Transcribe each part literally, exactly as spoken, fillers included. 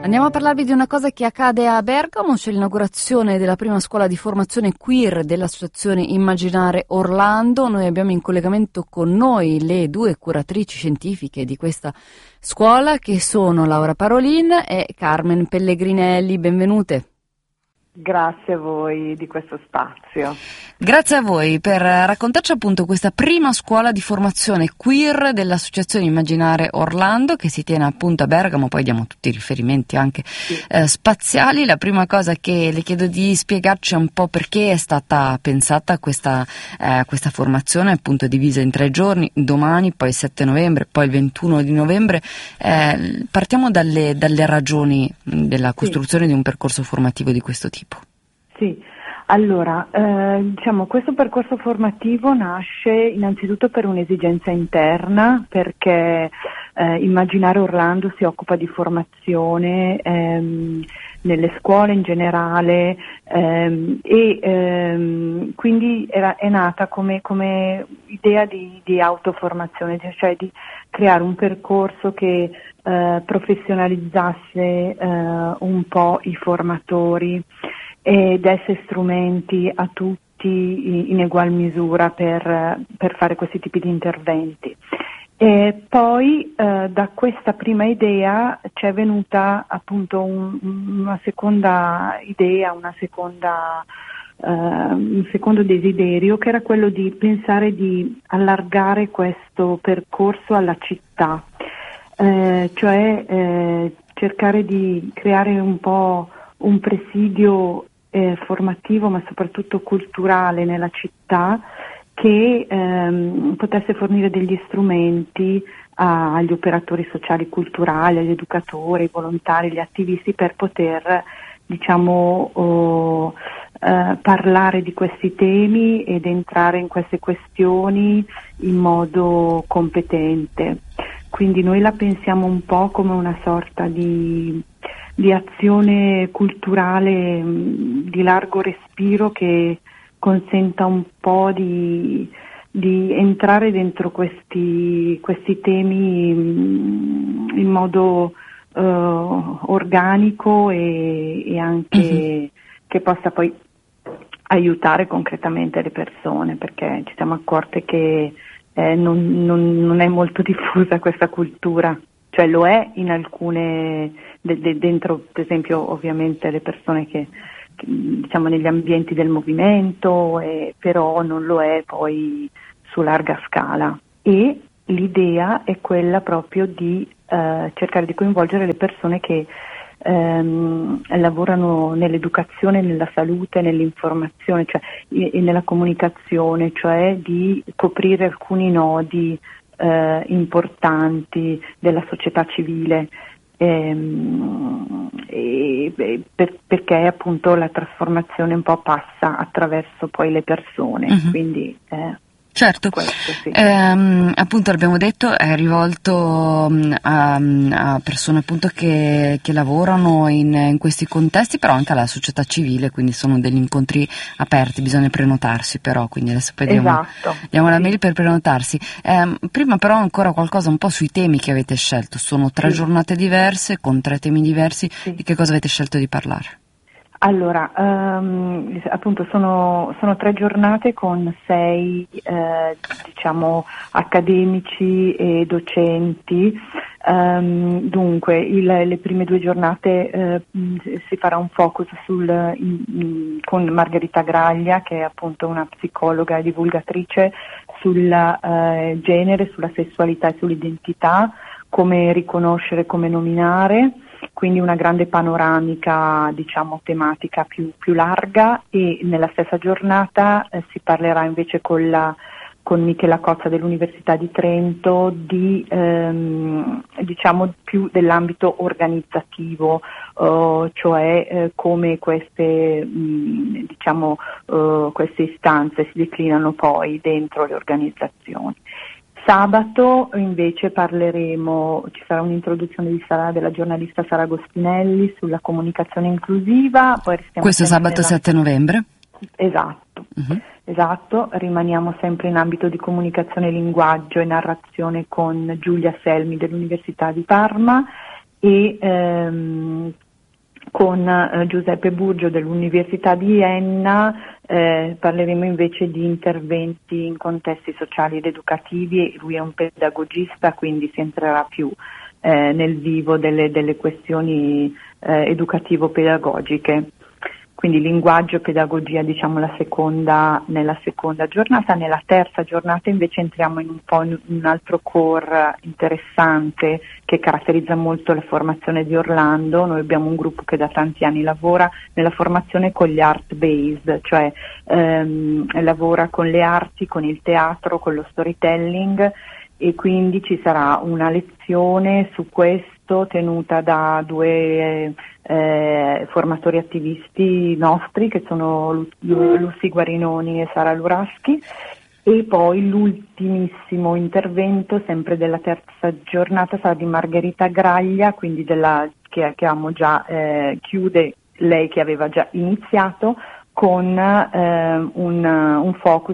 Andiamo a parlarvi di una cosa che accade a Bergamo. C'è l'inaugurazione della prima scuola di formazione queer dell'associazione Immaginare Orlando. Noi abbiamo in collegamento con noi le due curatrici scientifiche di questa scuola, che sono Laura Parolin e Carmen Pellegrinelli. Benvenute. Grazie a voi di questo spazio. Grazie a voi per raccontarci appunto questa prima scuola di formazione queer dell'associazione Immaginare Orlando, che si tiene appunto a Bergamo. Poi diamo tutti i riferimenti anche sì. eh, spaziali. La prima cosa che le chiedo di spiegarci è un po' perché è stata pensata questa, eh, questa formazione, appunto divisa in tre giorni, domani, poi il sette novembre, poi il ventuno di novembre. Eh, partiamo dalle, dalle ragioni della costruzione sì. di un percorso formativo di questo tipo. Sì, allora, eh, diciamo, questo percorso formativo nasce innanzitutto per un'esigenza interna, perché eh, Immaginare Orlando si occupa di formazione ehm, nelle scuole in generale ehm, e ehm, quindi era, è nata come, come idea di, di autoformazione, cioè di creare un percorso che eh, professionalizzasse eh, un po' i formatori e desse strumenti a tutti in egual misura per, per fare questi tipi di interventi. E poi eh, da questa prima idea c'è venuta appunto un, una seconda idea, una seconda, eh, un secondo desiderio, che era quello di pensare di allargare questo percorso alla città, eh, cioè eh, cercare di creare un po' un presidio eh, formativo ma soprattutto culturale nella città, che ehm, potesse fornire degli strumenti a, agli operatori sociali culturali, agli educatori, ai volontari, agli attivisti, per poter diciamo oh, eh, parlare di questi temi ed entrare in queste questioni in modo competente. Quindi noi la pensiamo un po' come una sorta di di azione culturale mh, di largo respiro, che consenta un po' di, di entrare dentro questi, questi temi mh, in modo uh, organico e, e anche mm-hmm. che possa poi aiutare concretamente le persone, perché ci siamo accorte che eh, non, non, non è molto diffusa questa cultura. Cioè lo è in alcune, de, de, dentro per esempio ovviamente le persone che, che diciamo negli ambienti del movimento, eh, però non lo è poi su larga scala. E l'idea è quella proprio di eh, cercare di coinvolgere le persone che ehm, lavorano nell'educazione, nella salute, nell'informazione, cioè e, e nella comunicazione, cioè di coprire alcuni nodi Eh, importanti della società civile, ehm, e, e per, perché appunto la trasformazione un po' passa attraverso poi le persone, uh-huh. quindi eh, certo, questo, sì. ehm, appunto l'abbiamo detto, è rivolto a, a persone appunto che, che lavorano in, in questi contesti, però anche alla società civile, quindi sono degli incontri aperti, bisogna prenotarsi però, quindi adesso poi diamo, esatto, diamo la sì. mail per prenotarsi. Eh, prima però ancora qualcosa un po' sui temi che avete scelto, sono tre sì. giornate diverse con tre temi diversi, sì. di che cosa avete scelto di parlare? Allora, um, appunto sono, sono tre giornate con sei eh, diciamo accademici e docenti. Um, dunque il, le prime due giornate eh, si farà un focus sul, in, in, con Margherita Graglia, che è appunto una psicologa e divulgatrice, sul eh, genere, sulla sessualità e sull'identità, come riconoscere, come nominare. Quindi una grande panoramica, diciamo, tematica più, più larga. E nella stessa giornata eh, si parlerà invece con, la, con Michela Cozza dell'Università di Trento di ehm, diciamo più dell'ambito organizzativo, eh, cioè eh, come queste mh, diciamo eh, queste istanze si declinano poi dentro le organizzazioni. Sabato invece parleremo, ci sarà un'introduzione di Sara, della giornalista Sara Agostinelli sulla comunicazione inclusiva. Poi questo sabato nella... sette novembre? Esatto, uh-huh. esatto, rimaniamo sempre in ambito di comunicazione, linguaggio e narrazione con Giulia Selmi dell'Università di Parma. e ehm, con eh, Giuseppe Burgio dell'Università di Vienna eh, parleremo invece di interventi in contesti sociali ed educativi. Lui è un pedagogista, quindi si entrerà più eh, nel vivo delle, delle questioni eh, educativo-pedagogiche. Quindi linguaggio e pedagogia, diciamo, la seconda, nella seconda giornata. Nella terza giornata invece entriamo in un po' in un altro core interessante che caratterizza molto la formazione di Orlando. Noi abbiamo un gruppo che da tanti anni lavora nella formazione con gli art based, cioè ehm, lavora con le arti, con il teatro, con lo storytelling, e quindi ci sarà una lezione su questo tenuta da due eh, formatori attivisti nostri che sono Lu- Lucy Guarinoni e Sara Luraschi, e poi l'ultimissimo intervento sempre della terza giornata sarà di Margherita Graglia, quindi della, che, che abbiamo già eh, chiude lei che aveva già iniziato con eh, un, un focus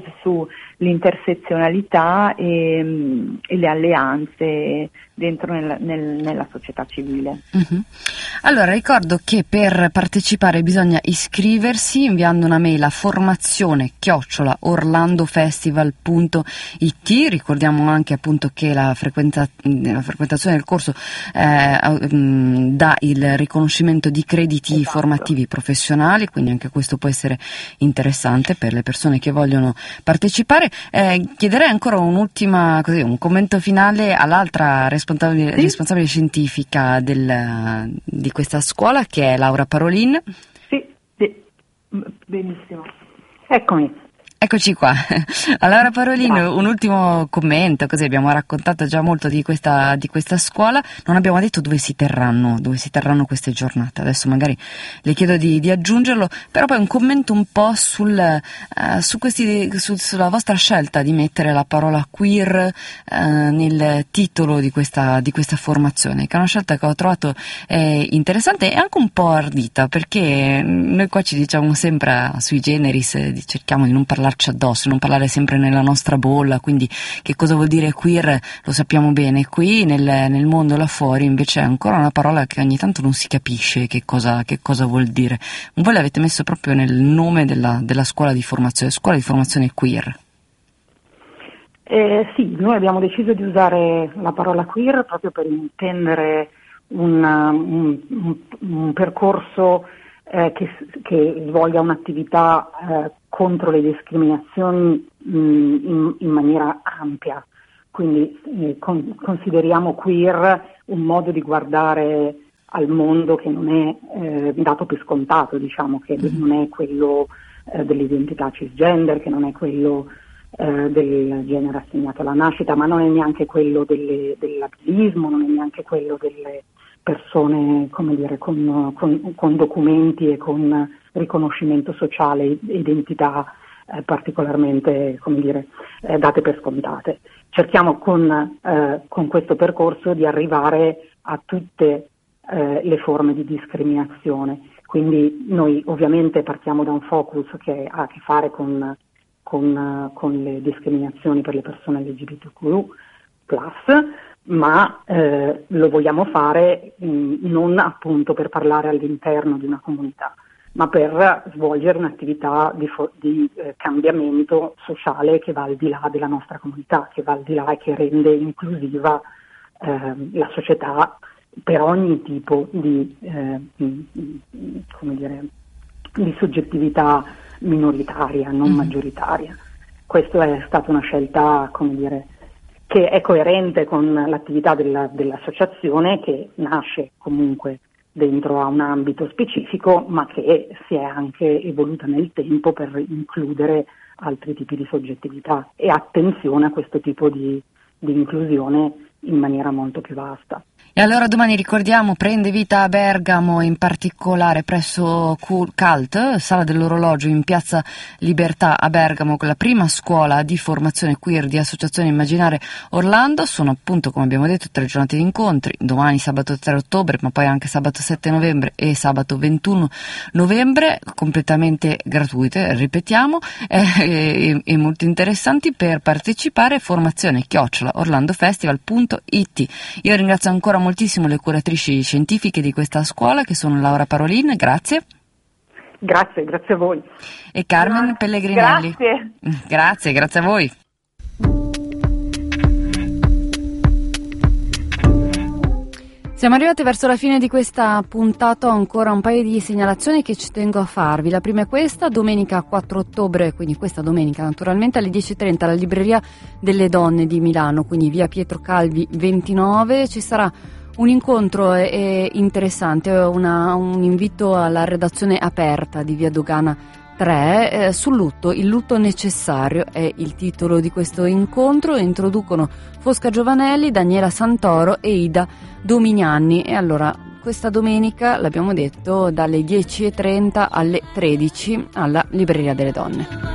sull'intersezionalità e, e le alleanze dentro nel, nel, nella società civile. Uh-huh. Allora ricordo che per partecipare bisogna iscriversi inviando una mail a formazione chiocciola orlandofestival punto it. Ricordiamo anche appunto che la, frequenta, la frequentazione del corso eh, um, dà il riconoscimento di crediti esatto. formativi professionali, quindi anche questo può essere interessante per le persone che vogliono partecipare. Eh, chiederei ancora un'ultima, così, un commento finale all'altra responsabile, sì? responsabile scientifica del, di questa scuola, che è Laura Parolin. Sì, sì. Benissimo. Eccomi. Eccoci qua. Allora Parolino, un ultimo commento, così abbiamo raccontato già molto di questa, di questa scuola, non abbiamo detto dove si terranno, dove si terranno queste giornate, adesso magari le chiedo di, di aggiungerlo, però poi un commento un po' sul, uh, su questi, su, sulla vostra scelta di mettere la parola queer uh, nel titolo di questa, di questa formazione, che è una scelta che ho trovato eh, interessante e anche un po' ardita, perché noi qua ci diciamo sempre uh, sui generis, eh, cerchiamo di non parlare addosso, non parlare sempre nella nostra bolla, quindi che cosa vuol dire queer lo sappiamo bene, qui nel, nel mondo là fuori invece è ancora una parola che ogni tanto non si capisce che cosa, che cosa vuol dire. Voi l'avete messo proprio nel nome della, della scuola di formazione, scuola di formazione queer. Eh, sì, noi abbiamo deciso di usare la parola queer proprio per intendere un, un, un, un percorso eh, che, che svolga un'attività eh, contro le discriminazioni mh, in, in maniera ampia. Quindi eh, con, consideriamo queer un modo di guardare al mondo che non è eh, dato per scontato, diciamo, che mm. non è quello eh, dell'identità cisgender, che non è quello eh, del genere assegnato alla nascita, ma non è neanche quello delle, dell'abilismo, non è neanche quello delle persone, come dire, con, con, con documenti e con riconoscimento sociale, identità eh, particolarmente, come dire, eh, date per scontate. Cerchiamo con, eh, con questo percorso di arrivare a tutte eh, le forme di discriminazione. Quindi noi ovviamente partiamo da un focus che ha a che fare con, con, con le discriminazioni per le persone L G B T Q plus, ma eh, lo vogliamo fare mh, non appunto per parlare all'interno di una comunità, ma per svolgere un'attività di, fo- di eh, cambiamento sociale che va al di là della nostra comunità, che va al di là e che rende inclusiva eh, la società per ogni tipo di, eh, di, come dire, di soggettività minoritaria, non mm. maggioritaria. Questa è stata una scelta, come dire, che è coerente con l'attività della, dell'associazione, che nasce comunque dentro a un ambito specifico, ma che si è anche evoluta nel tempo per includere altri tipi di soggettività e attenzione a questo tipo di, di inclusione in maniera molto più vasta. E allora domani, ricordiamo, prende vita a Bergamo, in particolare presso Cult, Sala dell'Orologio in Piazza Libertà a Bergamo, con la prima scuola di formazione queer di Associazione Immaginare Orlando. Sono appunto, come abbiamo detto, tre giornate di incontri, domani sabato tre ottobre, ma poi anche sabato sette novembre e sabato ventuno novembre, completamente gratuite, ripetiamo, eh, e, e molto interessanti. Per partecipare, formazione chiocciola orlandofestival punto it. Io ringrazio ancora moltissimo le curatrici scientifiche di questa scuola, che sono Laura Parolin, grazie. Grazie, grazie a voi. E Carmen Grazie. Pellegrinelli. Grazie. Grazie, grazie a voi. Siamo arrivati verso la fine di questa puntata, ancora un paio di segnalazioni che ci tengo a farvi. La prima è questa: domenica quattro ottobre, quindi questa domenica naturalmente, alle dieci e trenta alla Libreria delle Donne di Milano, quindi via Pietro Calvi ventinove, ci sarà un incontro eh, interessante, una, un invito alla redazione aperta di via Dogana tre eh, sul lutto. Il lutto necessario è il titolo di questo incontro. Introducono Fosca Giovanelli, Daniela Santoro e Ida Dominiani. E allora questa domenica, l'abbiamo detto, dalle dieci e trenta alle tredici alla Libreria delle Donne.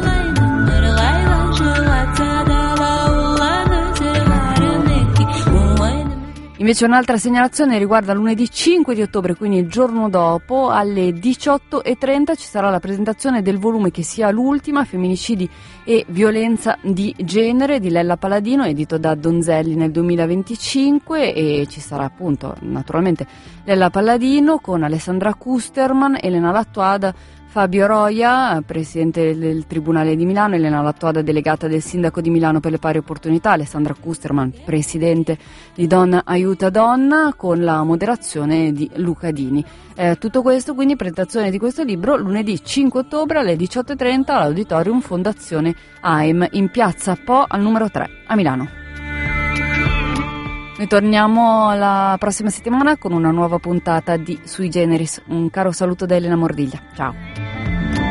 Invece un'altra segnalazione riguarda lunedì cinque di ottobre, quindi il giorno dopo, alle diciotto e trenta ci sarà la presentazione del volume che sia l'ultima, Femminicidi e violenza di genere, di Lella Paladino, edito da Donzelli nel duemilaventicinque, e ci sarà appunto naturalmente Lella Paladino con Alessandra Kusterman, Elena Lattuada, Fabio Roia, presidente del Tribunale di Milano, Elena Lattuada, delegata del Sindaco di Milano per le pari opportunità, Alessandra Kusterman, presidente di Donna Aiuta Donna, con la moderazione di Luca Dini. Eh, tutto questo, quindi, presentazione di questo libro lunedì cinque ottobre alle diciotto e trenta all'Auditorium Fondazione A I M in piazza Po al numero tre a Milano. Noi torniamo la prossima settimana con una nuova puntata di Sui Generis. Un caro saluto da Elena Mordiglia. Ciao.